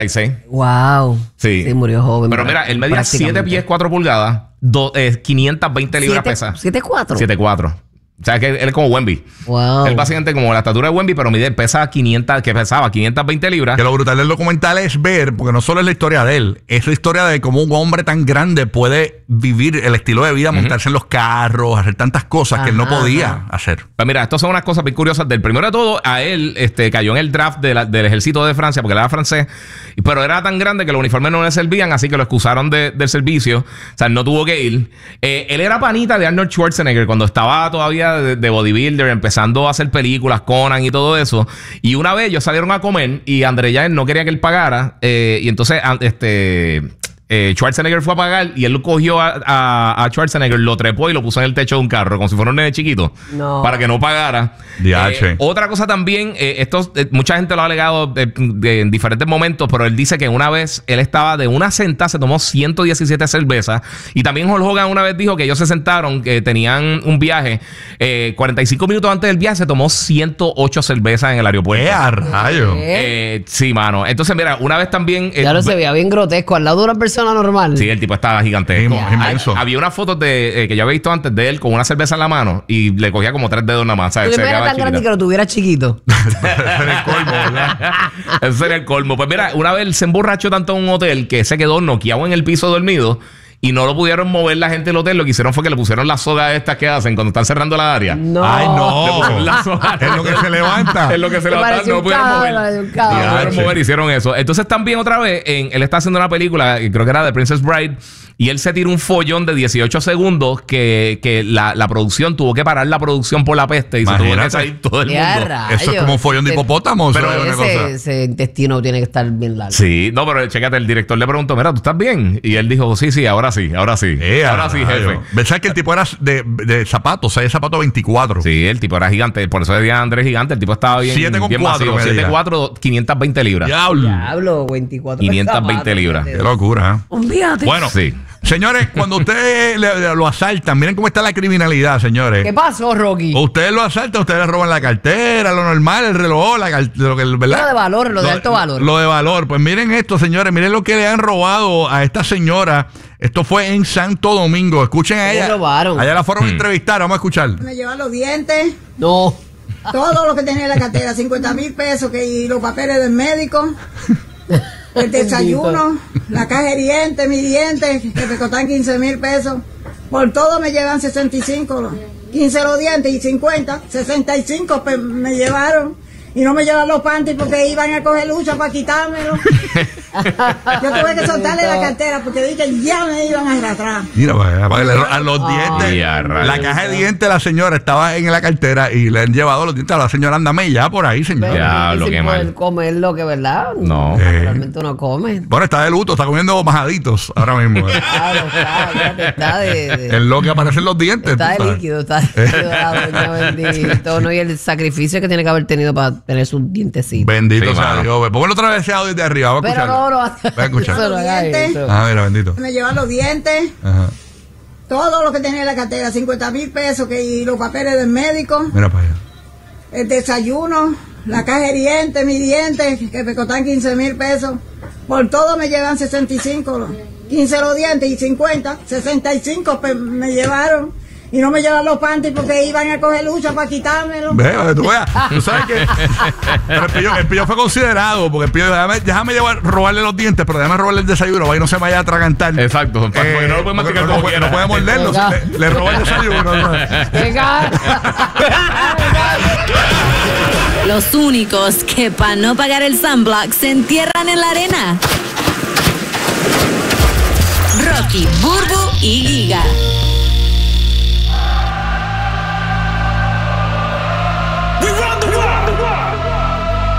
Sí. Wow. Sí. Sí, murió joven. Pero mira, él medía 7 pies 4 pulgadas, 520 libras pesa. 7'4". 7'4". O sea, que él es como Wemby. Wow. Él básicamente como la estatura de Wemby, pero pesaba 520 libras. Que lo brutal del documental es ver, porque no solo es la historia de él, es la historia de cómo un hombre tan grande puede vivir el estilo de vida, montarse en los carros, hacer tantas cosas que él no podía hacer. Pues mira, estas son unas cosas bien curiosas. Del primero de todo, a él cayó en el draft del ejército de Francia, porque él era francés, pero era tan grande que los uniformes no le servían, así que lo excusaron del servicio. O sea, no tuvo que ir. Él era panita de Arnold Schwarzenegger cuando estaba todavía de bodybuilder, empezando a hacer películas, Conan y todo eso. Y una vez ellos salieron a comer y André Yael no quería que él pagara. Y entonces Schwarzenegger fue a pagar y él cogió a Schwarzenegger, lo trepó y lo puso en el techo de un carro, como si fuera un nene chiquito, para que no pagara. Otra cosa también, mucha gente lo ha alegado en diferentes momentos, pero él dice que una vez él estaba de una sentada, se tomó 117 cervezas. Y también Hulk Hogan una vez dijo que ellos se sentaron, que tenían un viaje, 45 minutos antes del viaje se tomó 108 cervezas en el aeropuerto. ¡Qué a rayo! Sí, mano. Entonces, mira, una vez también... Ya no se veía bien grotesco al lado de una persona normal. Sí, el tipo estaba gigantesco. Había una foto que yo había visto antes de él con una cerveza en la mano y le cogía como 3 dedos nada más. Tú era tan grande que lo tuviera chiquito. Ese sería el colmo, ¿verdad? Ese sería el colmo. Pues mira, una vez él se emborrachó tanto en un hotel que se quedó noqueado en el piso dormido y no lo pudieron mover la gente del hotel. Lo que hicieron fue que le pusieron las sogas estas que hacen cuando están cerrando la área. No. ¡Ay, no! Le pusieron las sogas. Es lo que se levanta. Es lo que se levanta. No pudieron mover. No pudieron mover, hicieron eso. Entonces también otra vez, él está haciendo una película, creo que era The Princess Bride, y él se tiró un follón de 18 segundos que la producción tuvo que parar la producción por la peste y se tuvo que salir todo el mundo. Eso es como un follón de hipopótamo. Pero ese intestino tiene que estar bien largo. Sí, no, pero chécate, el director le preguntó, mira, ¿tú estás bien? Y él dijo, sí, ahora sí. Ahora sí, jefe. ¿Sabes que el tipo era de zapatos? O sea, de zapato 24. Sí, el tipo era gigante. Por eso decía Andrés gigante. El tipo estaba bien 7,4. 7,4, 520 libras. Diablo, 24. 520 libras. Qué locura, Un viaje. Bueno, sí. Señores, cuando ustedes lo asaltan, miren cómo está la criminalidad, señores. ¿Qué pasó, Rocky? Ustedes lo asaltan, ustedes le roban la cartera, lo normal, el reloj, lo que, ¿verdad? Lo de valor, lo de alto valor. Lo de valor. Pues miren esto, señores, miren lo que le han robado a esta señora. Esto fue en Santo Domingo. Escuchen a ella. Robaron? Allá la fueron a entrevistar, vamos a escuchar. Me llevan los dientes. No. Todo lo que tenía en la cartera, 50,000 pesos y los papeles del médico. El desayuno, la caja de dientes, mis dientes, que me costan 15,000 pesos. Por todo me llevan 65. 15 los dientes y 50, 65 me llevaron. Y no me llevan los panties porque iban a coger lucha para quitármelo. Yo tuve que soltarle la cartera porque dije que ya me iban a arrastrar. Mira, a los dientes. La caja de dientes de la señora estaba en la cartera y le han llevado los dientes a la señora. Ándame ya por ahí, señor. Ya, lo que mal. Comer lo que, ¿verdad? No. Realmente uno come. Bueno, está de luto, está comiendo majaditos ahora mismo. Está Es lo que aparece en los dientes. Está de líquido, la doña bendito. No, y el sacrificio que tiene que haber tenido para tener sus dientecitos. Bendito sea Dios. Ponlo otra vez ese audio de arriba. Vamos a escucharlo. Pero Voy a escuchar. Mira, bendito. Me llevan los dientes. Ajá. Todo lo que tenía en la cartera, 50,000 pesos y los papeles del médico. Mira para allá. El desayuno, la caja de dientes, mis dientes, que me costan 15,000 pesos. Por todo me llevan 65. 15 los dientes y 50, 65 me llevaron. Y no me llevan los panties porque iban a coger lucha para quitármelo. Tú sabes que el pillo fue considerado, porque el pillo déjame robarle los dientes, pero déjame robarle el desayuno, para que no se me vaya a atragantar. Exacto. Porque no lo puede masticar como quiera. No puede morderlo. Le roba el desayuno. Los únicos que para no pagar el sunblock se entierran en la arena. Rocky, Burbu y Giga.